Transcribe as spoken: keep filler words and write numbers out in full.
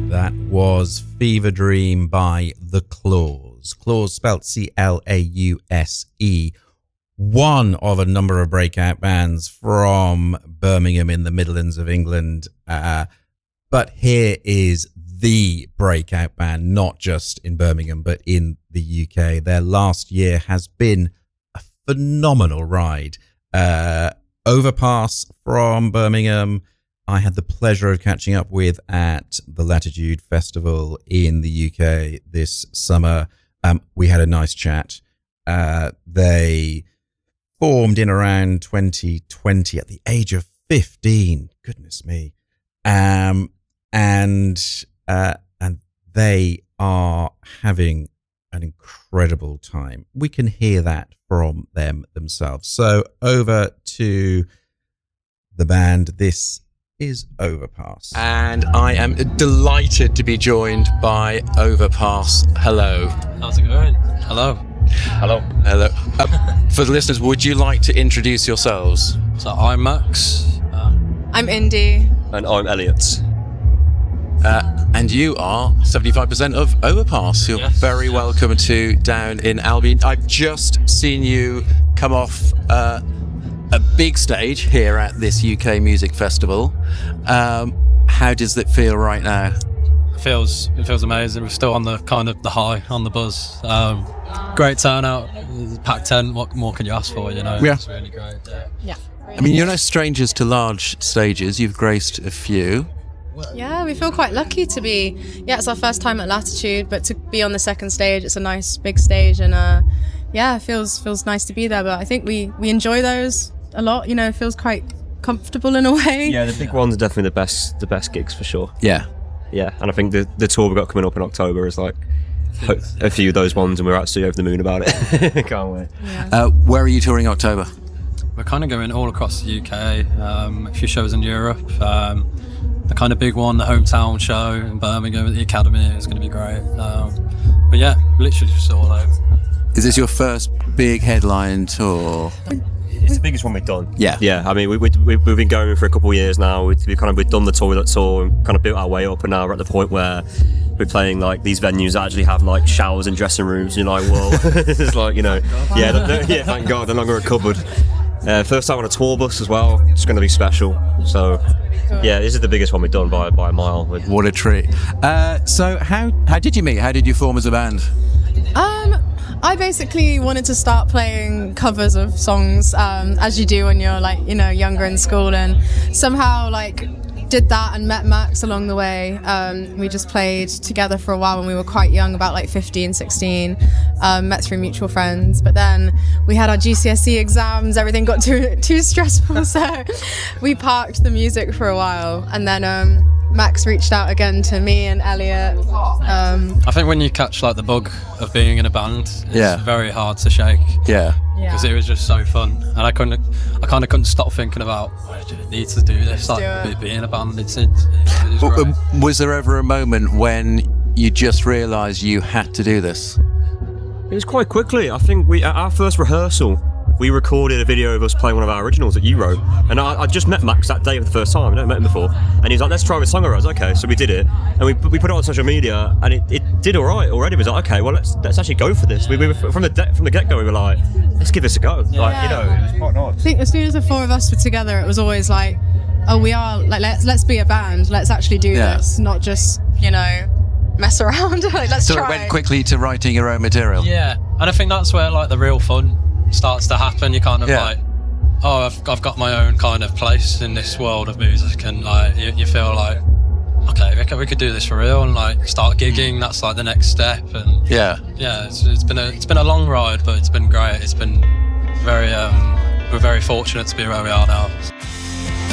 That was Fever Dream by The Clause. Clause spelt C L A U S E. One of a number of breakout bands from Birmingham in the Midlands of England. Uh, but here is the breakout band, not just in Birmingham, but in the U K. Their last year has been a phenomenal ride. Uh, Overpass from Birmingham, I had the pleasure of catching up with at the Latitude Festival in the U K this summer. Um, we had a nice chat. Uh, they formed in around twenty twenty at the age of fifteen. Goodness me. Um, and, uh, and they are having an incredible time. We can hear that from them themselves. So over to the band. This is Overpass. And I am delighted to be joined by Overpass. Hello. How's it going? Hello. Hello. Hello. Uh, for the listeners, would you like to introduce yourselves? So I'm Max. Uh, I'm Indy. And I'm Elliot. Uh, and you are seventy-five percent of Overpass. You're yes, very yes. welcome to down in Albion. I've just seen you come off uh, a big stage here at this U K Music Festival. Um, how does it feel right now? It feels it feels amazing. We're still on the kind of the high, on the buzz. Um, great turnout, packed tent. What more can you ask for? You know, Yeah. It's really great. Yeah. Yeah. I mean, you're no strangers to large stages. You've graced a few. Yeah, we feel quite lucky to be. Yeah, it's our first time at Latitude, but to be on the second stage, it's a nice big stage, and uh, yeah, it feels feels nice to be there. But I think we we enjoy those a lot. You know, it feels quite comfortable in a way. Yeah, the big ones are definitely the best the best gigs for sure. Yeah. Yeah, and I think the the tour we've got coming up in October is like ho- a few of those ones, and we're absolutely over the moon about it. Can't wait. Yeah. Uh, where are you touring October? We're kind of going all across the U K. Um, a few shows in Europe. Um, the kind of big one, the hometown show in Birmingham at the Academy, is going to be great. Um, but yeah, literally just all over. Is this your first big headline tour? It's the biggest one we've done. Yeah. Yeah, I mean, we, we, we, we've been going for a couple of years now. We, we kind of, we've done the toilet tour and kind of built our way up, and now we're at the point where we're playing like these venues that actually have like showers and dressing rooms. You're like, whoa. It's like, you know, yeah, they're, they're, yeah, thank God, they're no longer a cupboard. Uh, first time on a tour bus as well. It's going to be special. So, yeah, this is the biggest one we've done by, by a mile. What a treat. Uh, so how how did you meet? How did you form as a band? Um, I basically wanted to start playing covers of songs, um, as you do when you're like, you know, younger in school, and somehow like did that and met Max along the way. Um, we just played together for a while when we were quite young, about like fifteen, sixteen, um, met through mutual friends. But then we had our G C S E exams, everything got too too stressful, so we parked the music for a while. And then um, Max reached out again to me and Elliot. Um, I think when you catch like the bug of being in a band, it's Yeah. very hard to shake. Yeah. Because it was just so fun, and I couldn't, I kind of couldn't stop thinking about, I need to do this, like do it. be- being a band. It's, it's, it's great. Um, Was there ever a moment when you just realised you had to do this? It was quite quickly. I think we at our first rehearsal, we recorded a video of us playing one of our originals that you wrote. And I, I just met Max that day for the first time. I never met him before. And he was like, let's try with a song. I was like, okay, so we did it. And we, we put it on social media, and it, it did all right already. We was like, okay, well, let's let's actually go for this. We, we were, from the de- from the get-go, we were like, let's give this a go. Like, you know, it was quite nice. I think as soon as the four of us were together, it was always like, oh, we are, like, let's let's be a band. Let's actually do Yeah. this, not just, you know, mess around. Like, let's So try. it went quickly to writing your own material? Yeah, and I think that's where like the real fun starts to happen. You kind of Yeah. like, oh, I've, I've got my own kind of place in this world of music, and like you, you feel like, okay, we could, we could do this for real, and like start gigging. That's like the next step, and Yeah. yeah, it's, it's been a it's been a long ride, but it's been great. It's been very um, we're very fortunate to be where we are now.